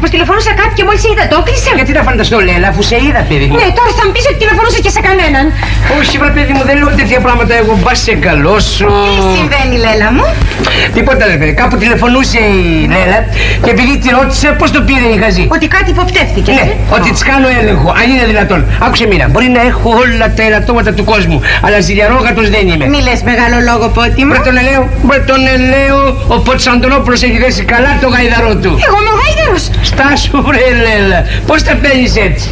πως τηλεφωνούσα κάτι και μόλις σε είδα το έκλεισα. Γιατί να φανταστώ, Λέλα, αφού σε είδα, παιδί μου. Ναι, τώρα θα μου πεις ότι τηλεφωνούσα και σε κανέναν. Όχι, βρε παιδί μου, δεν λέω τέτοια πράγματα. Εγώ μπα σε καλώσω. Τι συμβαίνει, Λέλα μου? Τίποτα, ρε παιδί. Κάπου τηλεφωνούσε η Λέλα και επειδή τη ρώτησε πώς το πήρε η Γαζή. Ότι κάτι υποπτεύτηκε. Ναι, ότι της κάνω έλεγχο. Αν είναι δυνατόν. Άκουσε μοίρα. Μπορεί να έχω όλα τα ελαττώματα του κόσμου, αλλά ζηλιαρόγατος δεν είμαι. Μη λες μεγάλο λόγο, Πότη μου. Μπρε τον ελαίο, ο Ποτσαντονόπουλος έχει δέσει καλά το γαϊδαρό του. Εγώ είμαι ο γάιδαρος. Στάσου, βρε Λέλα. Πώς τα παίρνεις έτσι?